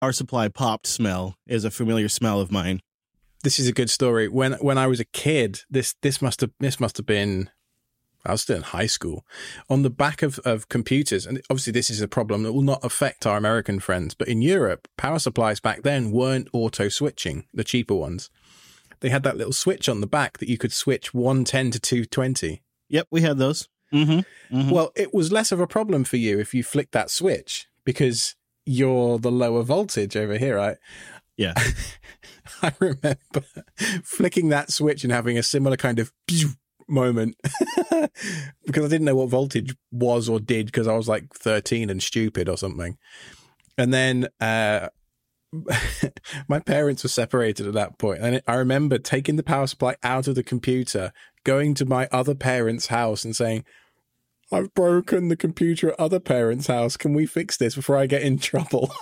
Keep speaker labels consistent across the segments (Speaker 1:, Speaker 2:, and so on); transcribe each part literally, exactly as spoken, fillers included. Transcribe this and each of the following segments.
Speaker 1: power supply popped smell is a familiar smell of mine.
Speaker 2: This is a good story. When when I was a kid, this this must have this must have been, I was still in high school, on the back of, of computers. And obviously this is a problem that will not affect our American friends. But in Europe, power supplies back then weren't auto switching, the cheaper ones. They had that little switch on the back that you could switch one ten to two twenty.
Speaker 1: Yep, we had those. Mm-hmm. Mm-hmm.
Speaker 2: Well, it was less of a problem for you if you flicked that switch because you're the lower voltage over here, right?
Speaker 1: Yeah.
Speaker 2: I remember flicking that switch and having a similar kind of moment because I didn't know what voltage was or did because I was like thirteen and stupid or something. And then uh, my parents were separated at that point. And I remember taking the power supply out of the computer, going to my other parents' house and saying, I've broken the computer at other parents' house. Can we fix this before I get in trouble?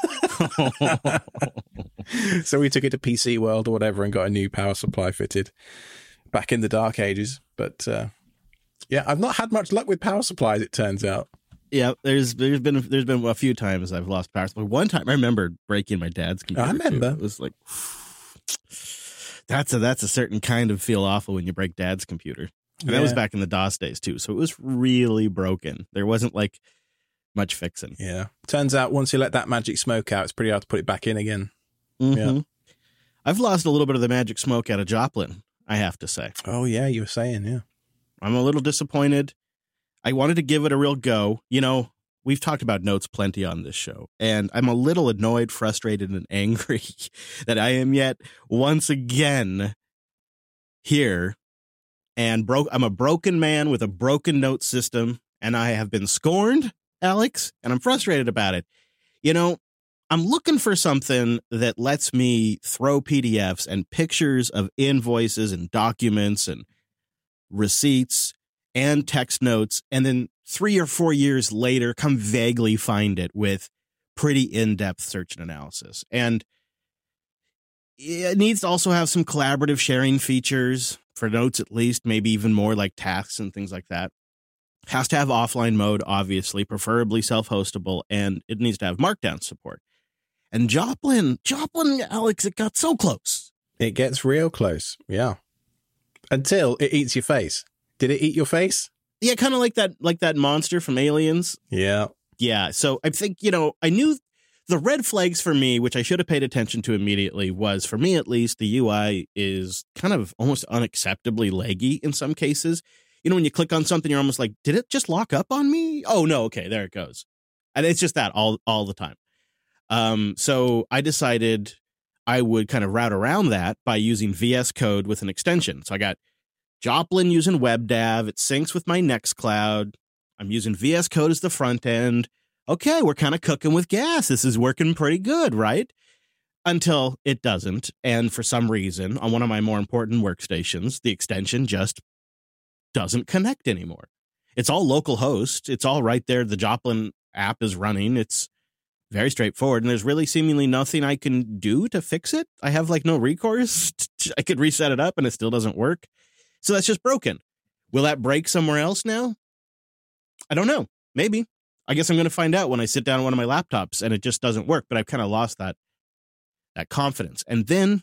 Speaker 2: So we took it to P C World or whatever and got a new power supply fitted back in the dark ages. But uh, yeah, I've not had much luck with power supplies, it turns out.
Speaker 1: Yeah, there's there's been there's been a few times I've lost power supply. One time I remember breaking my dad's computer.
Speaker 2: I remember.
Speaker 1: Too. It was like that's a that's a certain kind of feel awful when you break dad's computer. And yeah. That was back in the DOS days too, so it was really broken. There wasn't like much fixing.
Speaker 2: Yeah, turns out once you let that magic smoke out, it's pretty hard to put it back in again.
Speaker 1: Mm-hmm.
Speaker 2: Yeah,
Speaker 1: I've lost a little bit of the magic smoke out of Joplin, I have to say.
Speaker 2: Oh yeah, you were saying, yeah.
Speaker 1: I'm a little disappointed. I wanted to give it a real go. You know, we've talked about notes plenty on this show, and I'm a little annoyed, frustrated, and angry that I am yet once again here. And broke. I'm a broken man with a broken note system, and I have been scorned, Alex, and I'm frustrated about it. You know, I'm looking for something that lets me throw P D Fs and pictures of invoices and documents and receipts and text notes, and then three or four years later, come vaguely find it with pretty in-depth search and analysis. And it needs to also have some collaborative sharing features. For notes, at least, maybe even more like tasks and things like that. Has to have offline mode, obviously, preferably self-hostable, and it needs to have Markdown support. And Joplin, Joplin, Alex, it got so close.
Speaker 2: It gets real close, yeah. Until it eats your face. Did it eat your face?
Speaker 1: Yeah, kind of like that, like that monster from Aliens.
Speaker 2: Yeah.
Speaker 1: Yeah, so I think, you know, I knew the red flags for me, which I should have paid attention to immediately, was, for me at least, the U I is kind of almost unacceptably laggy in some cases. You know, when you click on something, you're almost like, did it just lock up on me? Oh, no, okay, there it goes. And it's just that all, all the time. Um, so I decided I would kind of route around that by using V S Code with an extension. So I got Joplin using WebDAV. It syncs with my Nextcloud. I'm using V S Code as the front end. Okay, we're kind of cooking with gas. This is working pretty good, right? Until it doesn't. And for some reason, on one of my more important workstations, the extension just doesn't connect anymore. It's all local host. It's all right there. The Joplin app is running. It's very straightforward. And there's really seemingly nothing I can do to fix it. I have like no recourse. I could reset it up and it still doesn't work. So that's just broken. Will that break somewhere else now? I don't know. Maybe. I guess I'm going to find out when I sit down on one of my laptops and it just doesn't work, but I've kind of lost that that confidence. And then,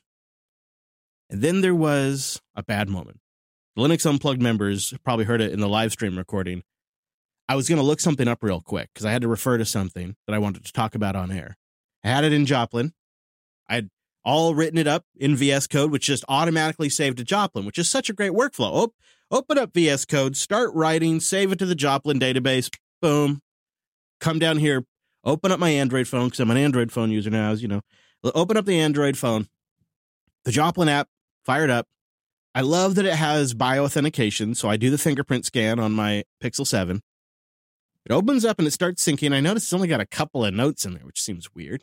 Speaker 1: and then there was a bad moment. The Linux Unplugged members probably heard it in the live stream recording. I was going to look something up real quick because I had to refer to something that I wanted to talk about on air. I had it in Joplin. I had all written it up in V S Code, which just automatically saved to Joplin, which is such a great workflow. Oh, open up V S Code, start writing, save it to the Joplin database. Boom. Come down here, open up my Android phone, because I'm an Android phone user now, as you know. Open up the Android phone, the Joplin app, fired up. I love that it has bioauthentication, so I do the fingerprint scan on my Pixel seven. It opens up and it starts syncing. I notice it's only got a couple of notes in there, which seems weird.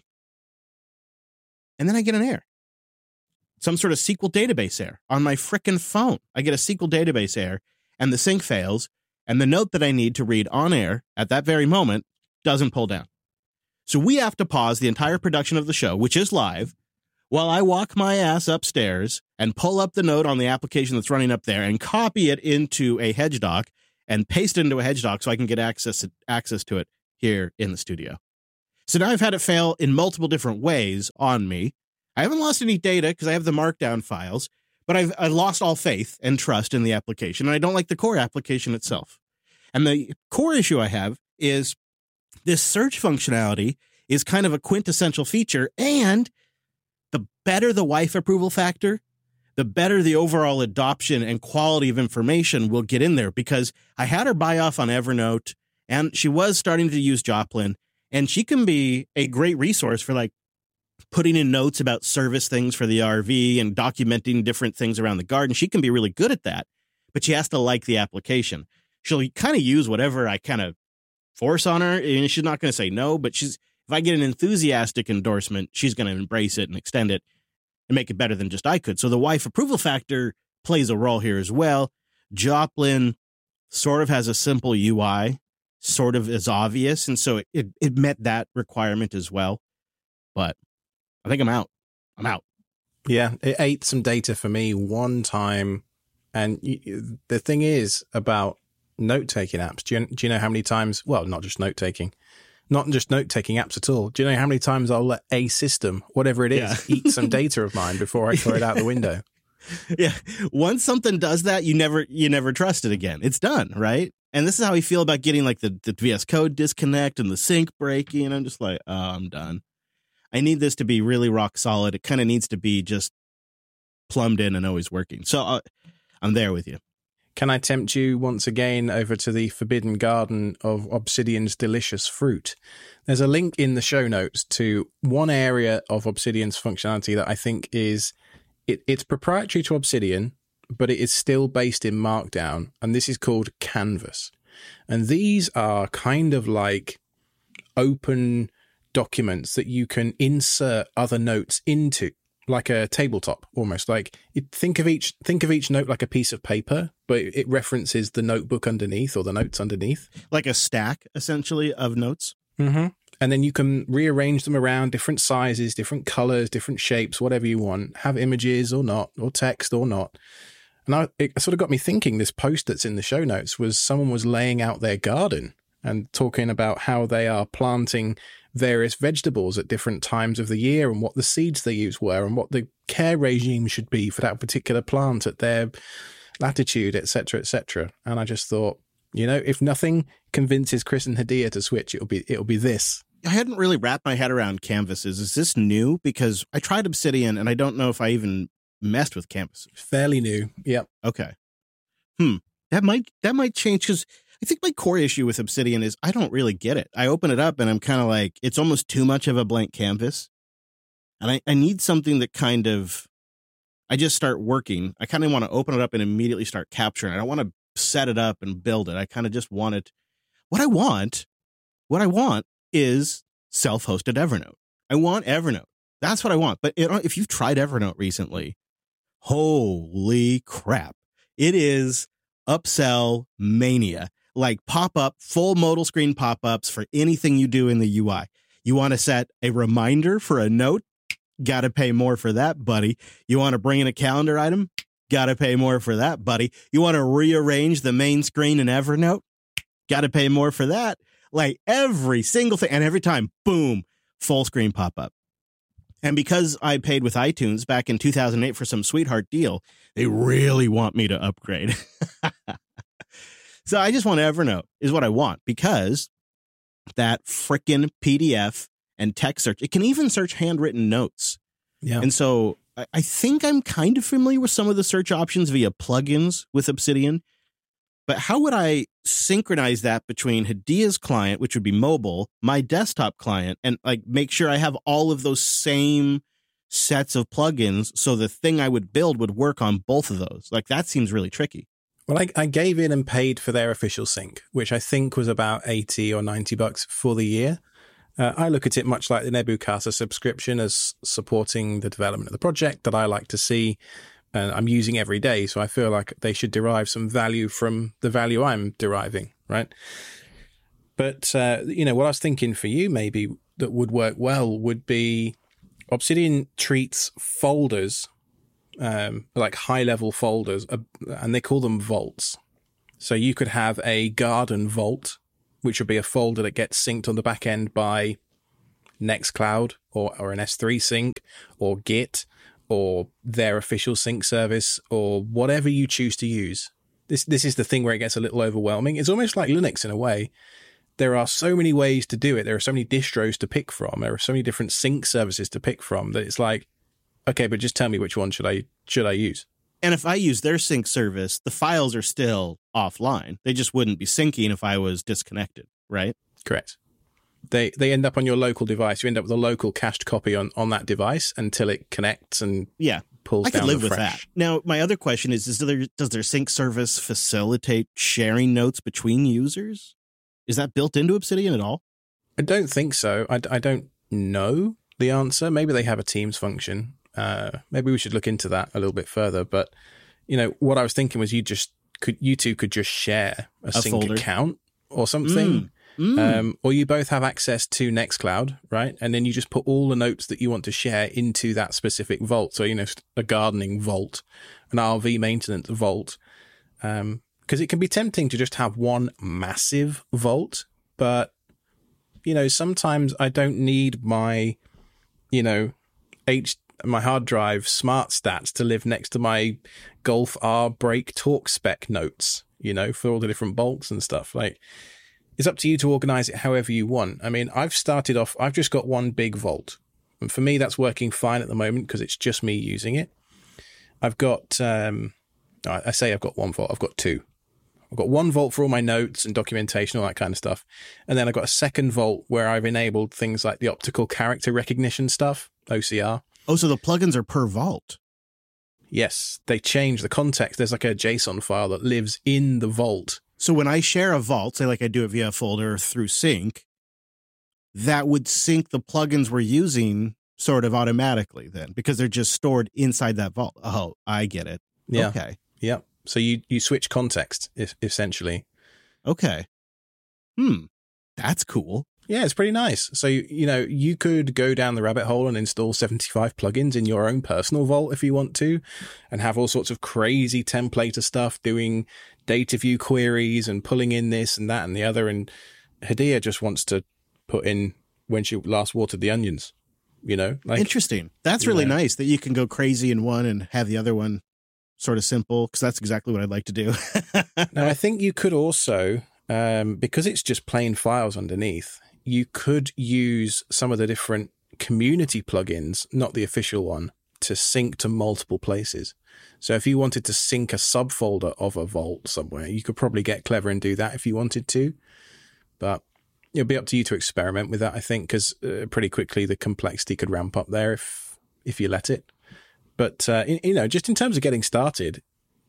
Speaker 1: And then I get an error. Some sort of S Q L database error on my frickin' phone. I get a S Q L database error, and the sync fails, and the note that I need to read on air at that very moment doesn't pull down. So we have to pause the entire production of the show, which is live, while I walk my ass upstairs and pull up the note on the application that's running up there and copy it into a hedge doc and paste it into a hedge doc so I can get access to, access to it here in the studio. So now I've had it fail in multiple different ways on me. I haven't lost any data because I have the markdown files, but I've I lost all faith and trust in the application, and I don't like the core application itself. And the core issue I have is this search functionality is kind of a quintessential feature, and the better the wife approval factor, the better the overall adoption and quality of information will get in there, because I had her buy off on Evernote, and she was starting to use Joplin, and she can be a great resource for like putting in notes about service things for the R V and documenting different things around the garden. She can be really good at that, but she has to like the application. She'll kind of use whatever I kind of force on her, and she's not going to say no, but she's, if I get an enthusiastic endorsement, she's going to embrace it and extend it and make it better than just I could. So the wife approval factor plays a role here as well. Joplin sort of has a simple U I, sort of is obvious, and so it, it, it met that requirement as well. But I think I'm out. I'm out.
Speaker 2: Yeah, it ate some data for me one time. And you, the thing is about note-taking apps, do you, do you know how many times, well, not just note-taking, not just note-taking apps at all, do you know how many times I'll let a system, whatever it is, yeah. eat some data of mine before I throw it out the window?
Speaker 1: Yeah. Once something does that, you never you never trust it again. It's done, right? And this is how we feel about getting like the, the V S Code disconnect and the sync breaking. And I'm just like, oh, I'm done. I need this to be really rock solid. It kind of needs to be just plumbed in and always working. So uh, I'm there with you.
Speaker 2: Can I tempt you once again over to the forbidden garden of Obsidian's delicious fruit? There's a link in the show notes to one area of Obsidian's functionality that I think is, it, it's proprietary to Obsidian, but it is still based in Markdown, and this is called Canvas. And these are kind of like open documents that you can insert other notes into, like a tabletop almost. Like you think of each think of each note like a piece of paper, but it references the notebook underneath or the notes underneath,
Speaker 1: like a stack essentially of notes.
Speaker 2: Mm-hmm. And then you can rearrange them around different sizes, different colors, different shapes, whatever you want. Have images or not, or text or not. And I, it sort of got me thinking. This post that's in the show notes was someone was laying out their garden and talking about how they are planting various vegetables at different times of the year and what the seeds they use were and what the care regime should be for that particular plant at their latitude, et cetera, et cetera. And I just thought, you know, if nothing convinces Chris and Hadia to switch, it'll be it'll be this.
Speaker 1: I hadn't really wrapped my head around canvases. Is this new? Because I tried Obsidian and I don't know if I even messed with canvases.
Speaker 2: Fairly new. Yep.
Speaker 1: Okay. Hmm. That might that might change, because I think my core issue with Obsidian is I don't really get it. I open it up and I'm kind of like, it's almost too much of a blank canvas. And I, I need something that kind of, I just start working. I kind of want to open it up and immediately start capturing. I don't want to set it up and build it. I kind of just want it. What I want, what I want is self-hosted Evernote. I want Evernote. That's what I want. But you know, if you've tried Evernote recently, holy crap. It is upsell mania. Like pop-up, full modal screen pop-ups for anything you do in the U I. You want to set a reminder for a note? Got to pay more for that, buddy. You want to bring in a calendar item? Got to pay more for that, buddy. You want to rearrange the main screen in Evernote? Got to pay more for that. Like every single thing. And every time, boom, full screen pop-up. And because I paid with iTunes back in two thousand eight for some sweetheart deal, they really want me to upgrade. So I just want Evernote is what I want, because that frickin' P D F and text search, it can even search handwritten notes.
Speaker 2: Yeah.
Speaker 1: And so I, I think I'm kind of familiar with some of the search options via plugins with Obsidian. But how would I synchronize that between Hadia's client, which would be mobile, my desktop client, and like make sure I have all of those same sets of plugins so the thing I would build would work on both of those? Like that seems really tricky.
Speaker 2: Well, I, I gave in and paid for their official sync, which I think was about eighty or ninety bucks for the year. Uh, I look at it much like the Nebuchadnezzar subscription as supporting the development of the project that I like to see. And I'm using every day, so I feel like they should derive some value from the value I'm deriving, right? But, uh, you know, what I was thinking for you maybe that would work well would be Obsidian treats folders, um, like high-level folders, uh, and they call them vaults. So you could have a garden vault, which would be a folder that gets synced on the back end by Nextcloud or, or an S three sync or Git or their official sync service or whatever you choose to use. This this is the thing where it gets a little overwhelming. It's almost like Linux in a way. There are so many ways to do it. There are so many distros to pick from. There are so many different sync services to pick from that it's like, okay, but just tell me which one should I should I use?
Speaker 1: And if I use their sync service, the files are still offline. They just wouldn't be syncing if I was disconnected, right?
Speaker 2: Correct. They they end up on your local device. You end up with a local cached copy on, on that device until it connects and
Speaker 1: yeah,
Speaker 2: pulls
Speaker 1: I
Speaker 2: down
Speaker 1: could live
Speaker 2: the
Speaker 1: with
Speaker 2: fresh.
Speaker 1: that. Now, my other question is, is there, does their sync service facilitate sharing notes between users? Is that built into Obsidian at all?
Speaker 2: I don't think so. I, I don't know the answer. Maybe they have a Teams function. Uh, maybe we should look into that a little bit further. But, you know, what I was thinking was you just could you two could just share a, a sync folder. account or something. Mm. Mm. Um, or you both have access to Nextcloud, right? And then you just put all the notes that you want to share into that specific vault. So, you know, a gardening vault, an R V maintenance vault. Um, because it can be tempting to just have one massive vault. But, you know, sometimes I don't need my, you know, H my hard drive smart stats to live next to my Golf R brake torque spec notes, you know, for all the different bolts and stuff. Like, it's up to you to organize it however you want. I mean, I've started off, I've just got one big vault. And for me, that's working fine at the moment because it's just me using it. I've got, um, I say I've got one vault, I've got two. I've got one vault for all my notes and documentation, all that kind of stuff. And then I've got a second vault where I've enabled things like the optical character recognition stuff, O C R.
Speaker 1: Oh, so the plugins are per vault.
Speaker 2: Yes, they change the context. There's like a JSON file that lives in the vault.
Speaker 1: So when I share a vault, say like I do it via a folder through sync, that would sync the plugins we're using sort of automatically then, because they're just stored inside that vault. Oh, I get it.
Speaker 2: Yeah.
Speaker 1: Okay.
Speaker 2: Yeah. So you, you switch context, essentially.
Speaker 1: Okay. Hmm. That's cool.
Speaker 2: Yeah, it's pretty nice. So, you know, you could go down the rabbit hole and install seventy-five plugins in your own personal vault if you want to, and have all sorts of crazy templater stuff, doing data view queries and pulling in this and that and the other. And Hadia just wants to put in when she last watered the onions, you know? Like,
Speaker 1: interesting. That's really know. nice that you can go crazy in one and have the other one sort of simple, because that's exactly what I'd like to do.
Speaker 2: Now, I think you could also, um, because it's just plain files underneath, you could use some of the different community plugins, not the official one, to sync to multiple places. So if you wanted to sync a subfolder of a vault somewhere, you could probably get clever and do that if you wanted to. But it'll be up to you to experiment with that, I think, because uh, pretty quickly the complexity could ramp up there if if you let it. But, uh, you know, just in terms of getting started,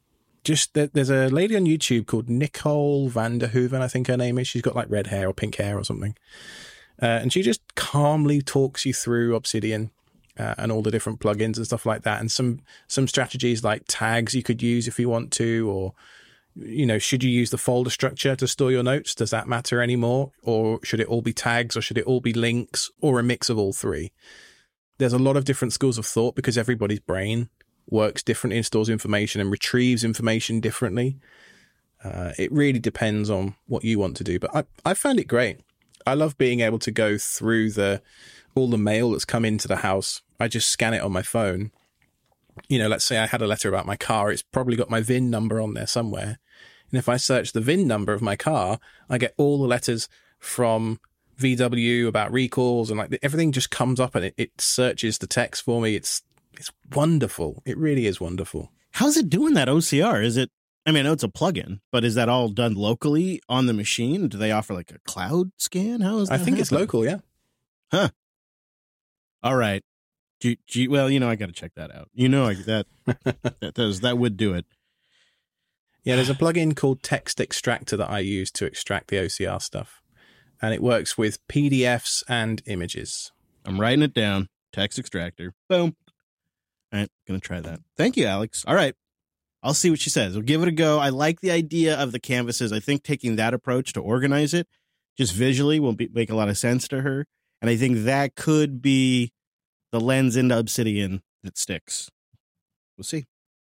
Speaker 2: just there's a lady on YouTube called Nicole Vanderhoeven, I think her name is. She's got like red hair or pink hair or something. Uh, and she just calmly talks you through Obsidian uh, and all the different plugins and stuff like that. And some some strategies like tags you could use if you want to, or, you know, should you use the folder structure to store your notes? Does that matter anymore? Or should it all be tags, or should it all be links, or a mix of all three? There's a lot of different schools of thought because everybody's brain works differently and stores information and retrieves information differently. Uh, it really depends on what you want to do. But I, I found it great. I love being able to go through the all the mail that's come into the house. I just scan it on my phone. You know, let's say I had a letter about my car. It's probably got my V I N number on there somewhere. And if I search the V I N number of my car, I get all the letters from V W about recalls, and like everything just comes up and it, it searches the text for me. It's It's wonderful. It really is wonderful.
Speaker 1: How's it doing that O C R? Is it, I mean, I know it's a plugin, but is that all done locally on the machine? Do they offer like a cloud scan? How is that?
Speaker 2: I think
Speaker 1: happen?
Speaker 2: it's local, yeah.
Speaker 1: Huh. All right. Do, do you, well, you know, I got to check that out. You know, I, that, that does, that would do it.
Speaker 2: Yeah, there's a plugin called Text Extractor that I use to extract the O C R stuff. And it works with P D Fs and images.
Speaker 1: I'm writing it down. Text Extractor. Boom. All right, gonna try that. Thank you, Alex. All right, I'll see what she says. We'll give it a go. I like the idea of the canvases. I think taking that approach to organize it, just visually, will be, make a lot of sense to her. And I think that could be the lens into Obsidian that sticks. We'll see.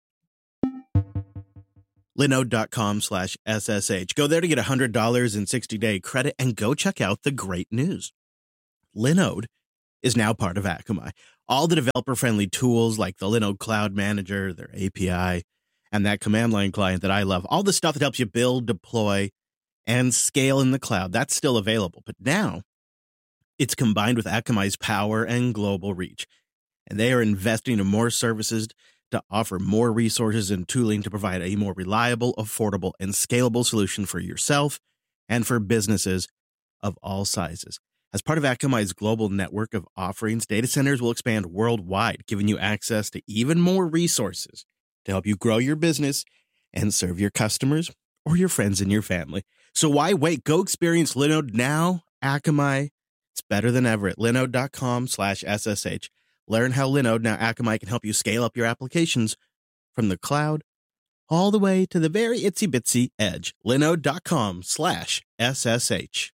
Speaker 1: Linode.com slash SSH. Go there to get one hundred dollars in sixty-day credit and go check out the great news. Linode is now part of Akamai. All the developer-friendly tools like the Linode Cloud Manager, their A P I, and that command line client that I love, all the stuff that helps you build, deploy, and scale in the cloud, that's still available. But now it's combined with Akamai's power and global reach. And they are investing in more services to offer more resources and tooling to provide a more reliable, affordable, and scalable solution for yourself and for businesses of all sizes. As part of Akamai's global network of offerings, data centers will expand worldwide, giving you access to even more resources to help you grow your business and serve your customers or your friends and your family. So why wait? Go experience Linode now. Akamai, it's better than ever at linode.com slash SSH. Learn how Linode, now Akamai, can help you scale up your applications from the cloud all the way to the very itsy-bitsy edge. Linode.com slash SSH.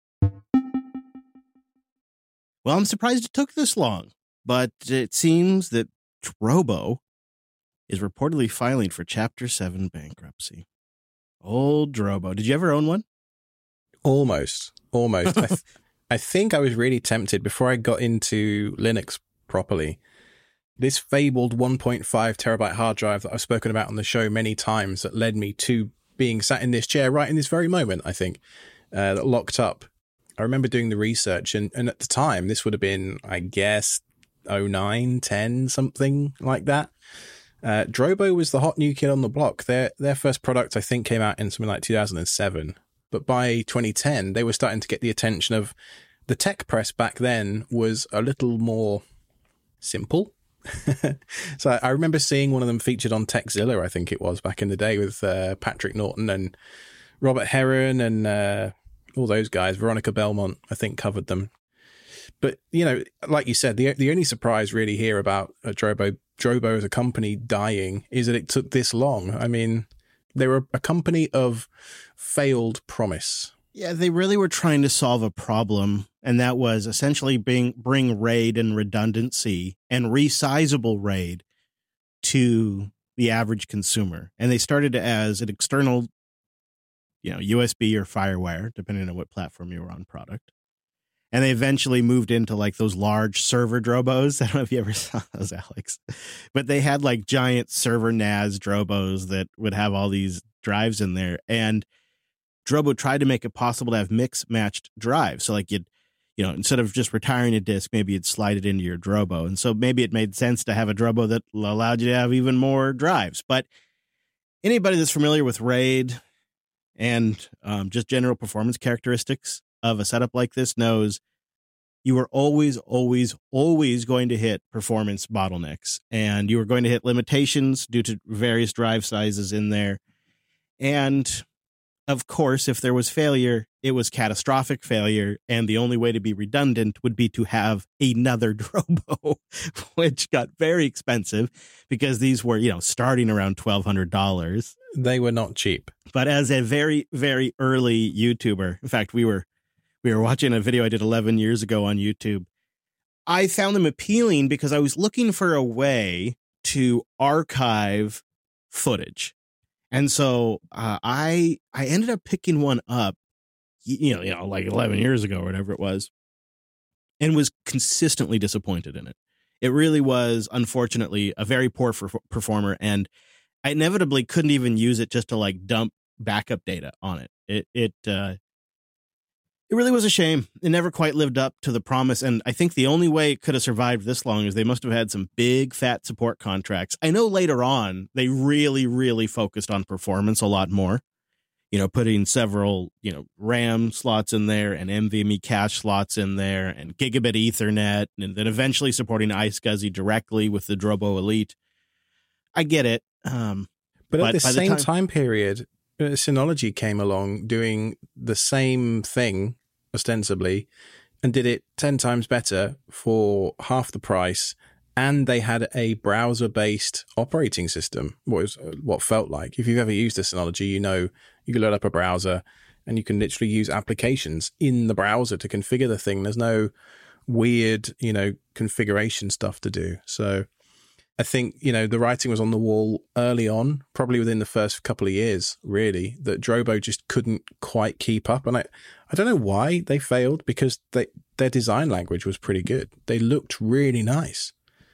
Speaker 1: Well, I'm surprised it took this long, but it seems that Drobo is reportedly filing for Chapter seven bankruptcy. Old Drobo. Did you ever own one?
Speaker 2: Almost. Almost. I, th- I think I was really tempted before I got into Linux properly. This fabled one point five terabyte hard drive that I've spoken about on the show many times that led me to being sat in this chair right in this very moment, I think, uh, that locked up. I remember doing the research, and, and at the time, this would have been, I guess, oh nine, ten, something like that. Uh, Drobo was the hot new kid on the block. Their their first product, I think, came out in something like two thousand seven. But by twenty ten, they were starting to get the attention of the tech press back then was a little more simple. So I remember seeing one of them featured on Techzilla, I think it was, back in the day with uh, Patrick Norton and Robert Heron and uh, all those guys. Veronica Belmont, I think, covered them. But, you know, like you said, the the only surprise really here about uh, Drobo, Drobo as a company dying is that it took this long. I mean, they were a company of failed promise.
Speaker 1: Yeah, they really were trying to solve a problem, and that was essentially bring, bring RAID and redundancy and resizable RAID to the average consumer. And they started as an external, you know, U S B or FireWire, depending on what platform you were on product. And they eventually moved into like those large server Drobos. I don't know if you ever saw those, Alex, but they had like giant server N A S Drobos that would have all these drives in there. And Drobo tried to make it possible to have mix matched drives. So like you'd, you know, instead of just retiring a disk, maybe you'd slide it into your Drobo. And so maybe it made sense to have a Drobo that allowed you to have even more drives. But anybody that's familiar with RAID and um, just general performance characteristics of a setup like this knows you are always, always, always going to hit performance bottlenecks, and you are going to hit limitations due to various drive sizes in there. And of course, if there was failure, it was catastrophic failure, and the only way to be redundant would be to have another Drobo, which got very expensive because these were, you know, starting around twelve hundred dollars.
Speaker 2: They were not cheap.
Speaker 1: But as a very, very early YouTuber, in fact, we were we were watching a video I did eleven years ago on YouTube. I found them appealing because I was looking for a way to archive footage. And so uh, I I ended up picking one up, you know, you know, like eleven years ago or whatever it was, and was consistently disappointed in it. It really was, unfortunately, a very poor for- performer, and I inevitably couldn't even use it just to like dump backup data on it. It it uh, it really was a shame. It never quite lived up to the promise, and I think the only way it could have survived this long is they must have had some big fat support contracts. I know later on they really, really focused on performance a lot more. You know, putting several, you know, RAM slots in there and NVMe cache slots in there and gigabit Ethernet, and then eventually supporting iSCSI directly with the Drobo Elite. I get it. Um,
Speaker 2: but, but at the same
Speaker 1: the time,
Speaker 2: time period, uh, Synology came along doing the same thing, ostensibly, and did it ten times better for half the price. And they had a browser-based operating system, what was what felt like. If you've ever used a Synology, you know you can load up a browser and you can literally use applications in the browser to configure the thing. There's no weird, you know, configuration stuff to do. So I think, you know, the writing was on the wall early on, probably within the first couple of years, really, that Drobo just couldn't quite keep up. And I, I don't know why they failed, because they, their design language was pretty good. They looked really nice.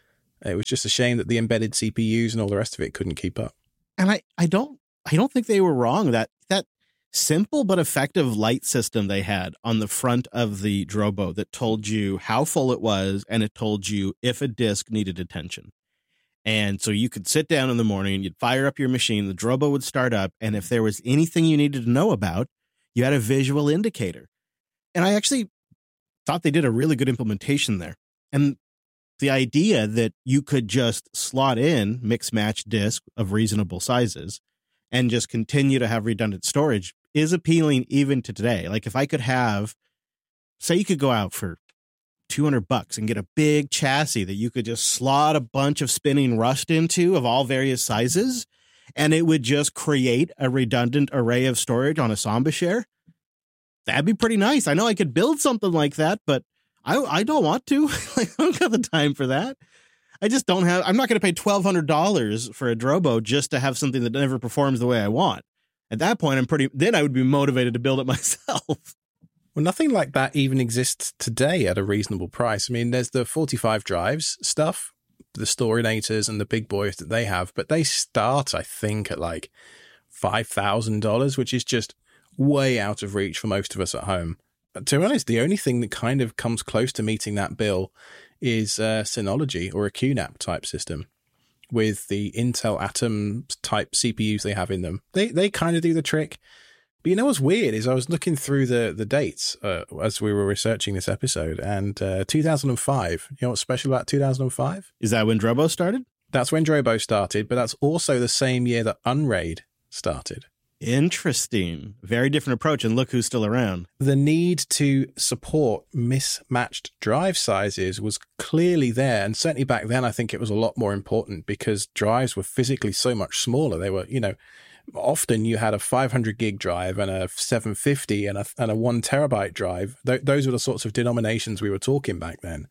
Speaker 2: It was just a shame that the embedded C P Us and all the rest of it couldn't keep up.
Speaker 1: And I, I don't I don't think they were wrong. That that simple but effective light system they had on the front of the Drobo that told you how full it was, and it told you if a disk needed attention. And so you could sit down in the morning, you'd fire up your machine, the Drobo would start up, and if there was anything you needed to know about, you had a visual indicator. And I actually thought they did a really good implementation there. And the idea that you could just slot in mix-match disk of reasonable sizes and just continue to have redundant storage is appealing even to today. Like if I could have, say you could go out for two hundred bucks and get a big chassis that you could just slot a bunch of spinning rust into of all various sizes, and it would just create a redundant array of storage on a Samba share. That'd be pretty nice. I know I could build something like that, but I I don't want to. Like, I don't got the time for that. I just don't have, I'm not going to pay twelve hundred dollars for a Drobo just to have something that never performs the way I want. At that point, I'm pretty, then I would be motivated to build it myself.
Speaker 2: Well, nothing like that even exists today at a reasonable price. I mean, there's the forty-five drives stuff, the Storinators and the big boys that they have, but they start, I think, at like five thousand dollars, which is just way out of reach for most of us at home. But to be honest, the only thing that kind of comes close to meeting that bill is uh, Synology or a Q NAP type system with the Intel Atom type C P Us they have in them. They they kind of do the trick. But you know what's weird is I was looking through the, the dates uh, as we were researching this episode, and uh, two thousand five, you know what's special about two thousand five?
Speaker 1: Is that when Drobo started?
Speaker 2: That's when Drobo started, but that's also the same year that Unraid started.
Speaker 1: Interesting. Very different approach, and look who's still around.
Speaker 2: The need to support mismatched drive sizes was clearly there, and certainly back then I think it was a lot more important because drives were physically so much smaller. They were, you know, often you had a five hundred gig drive and a seven fifty and a, and a one terabyte drive. Th- those were the sorts of denominations we were talking back then.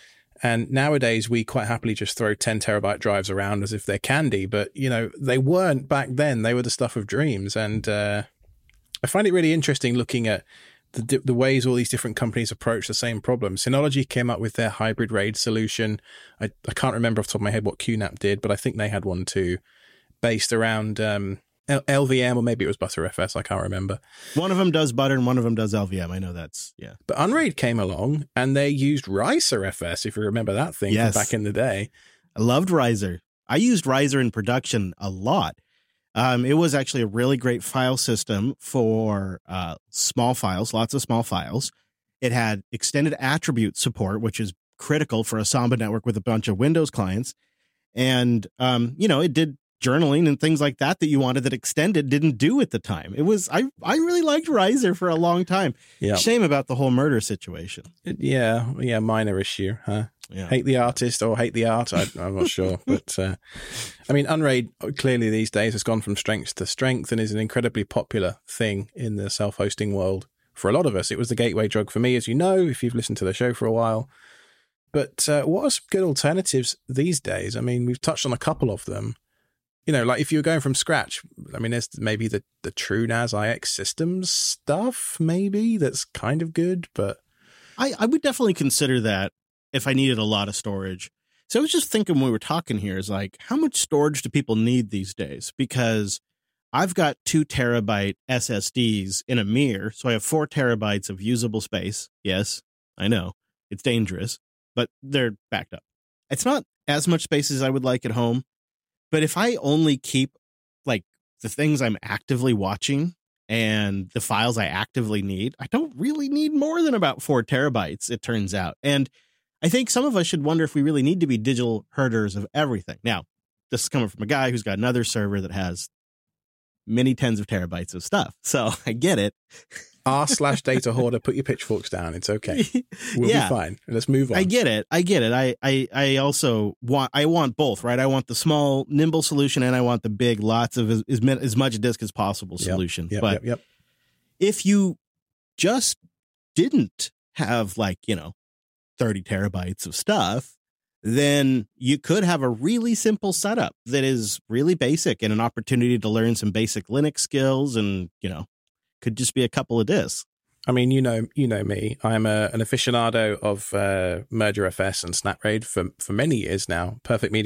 Speaker 2: And nowadays we quite happily just throw ten terabyte drives around as if they're candy, but you know, they weren't back then. They were the stuff of dreams. And uh, I find it really interesting looking at the, the ways all these different companies approach the same problem. Synology came up with their hybrid RAID solution. I, I can't remember off the top of my head what Q NAP did, but I think they had one too, based around um, L V M, or maybe it was ButterFS. I can't remember.
Speaker 1: One of them does Butter and one of them does L V M. I know that's, yeah.
Speaker 2: But Unraid came along and they used RiserFS, if you remember that thing
Speaker 1: yes.
Speaker 2: from back in the day.
Speaker 1: I loved Riser. I used Riser in production a lot. Um, it was actually a really great file system for uh, small files, lots of small files. It had extended attribute support, which is critical for a Samba network with a bunch of Windows clients. And, um, you know, it did journaling and things like that that you wanted that Extended didn't do at the time. It was, I, I really liked Riser for a long time.
Speaker 2: Yeah.
Speaker 1: Shame about the whole murder situation.
Speaker 2: It, yeah. Yeah. Minor issue, huh?
Speaker 1: Yeah.
Speaker 2: Hate the artist or hate the art. I, I'm not sure. But, uh, I mean, Unraid clearly these days has gone from strength to strength and is an incredibly popular thing in the self-hosting world. For a lot of us, it was the gateway drug for me, as you know, if you've listened to the show for a while. But uh, what are some good alternatives these days? I mean, we've touched on a couple of them. You know, like if you were going from scratch, I mean, there's maybe the, the TrueNAS I X systems stuff, maybe, that's kind of good, but...
Speaker 1: I, I would definitely consider that if I needed a lot of storage. So I was just thinking when we were talking here is like, how much storage do people need these days? Because I've got two terabyte S S Ds in a mirror, so I have four terabytes of usable space. Yes, I know, it's dangerous, but they're backed up. It's not as much space as I would like at home. But if I only keep like the things I'm actively watching and the files I actively need, I don't really need more than about four terabytes, it turns out. And I think some of us should wonder if we really need to be digital herders of everything. Now, this is coming from a guy who's got another server that has many tens of terabytes of stuff. So I get it.
Speaker 2: R slash data hoarder, put your pitchforks down. It's okay. We'll
Speaker 1: yeah.
Speaker 2: be fine. Let's move on.
Speaker 1: I get it. I get it. I, I, I also want, I want both, right? I want the small, nimble solution and I want the big, lots of as, as much disk as possible solution.
Speaker 2: Yep, yep,
Speaker 1: but
Speaker 2: yep, yep.
Speaker 1: if you just didn't have like, you know, thirty terabytes of stuff, then you could have a really simple setup that is really basic and an opportunity to learn some basic Linux skills, and, you know, could just be a couple of disks.
Speaker 2: I mean, you know, you know me. I'm a, an aficionado of uh, Merger F S and SnapRaid for for many years now. Perfect Media